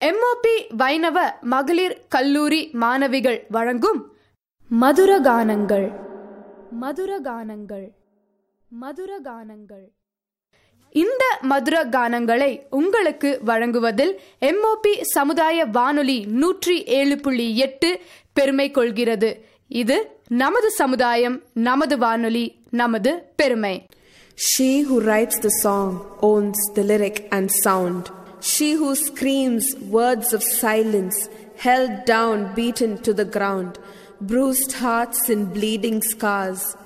MOP வைணவ மகளிர் கல்லூரி மாணவிகள் வழங்கும் மதுரகானங்கள் மதுரகானங்கள் மதுரகானங்கள். இந்த மதுர கானங்களை உங்களுக்கு வழங்குவதில் எம்ஓபி சமுதாய வானொலி 107.8 பெருமை கொள்கிறது. இது நமது சமுதாயம், நமது வானொலி, நமது பெருமை. She who writes the song owns the lyric and sound. She who screams words of silence, held down, beaten to the ground, bruised hearts and bleeding scars.